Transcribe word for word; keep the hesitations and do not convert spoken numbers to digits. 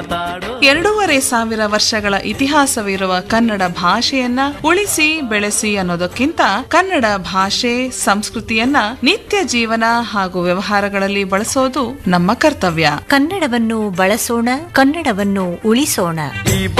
ಮಾತಾಡು. ಎರಡೂವರೆ ಸಾವಿರ ವರ್ಷಗಳ ಇತಿಹಾಸವಿರುವ ಕನ್ನಡ ಭಾಷೆಯನ್ನ ಉಳಿಸಿ ಬೆಳೆಸಿ ಅನ್ನೋದಕ್ಕಿಂತ ಕನ್ನಡ ಭಾಷೆ ಸಂಸ್ಕೃತಿಯನ್ನ ನಿತ್ಯ ಜೀವನ ಹಾಗೂ ವ್ಯವಹಾರಗಳಲ್ಲಿ ಬಳಸೋದು ನಮ್ಮ ಕರ್ತವ್ಯ. ಕನ್ನಡವನ್ನು ಬಳಸೋಣ, ಕನ್ನಡವನ್ನು ಉಳಿಸೋಣ. ಈ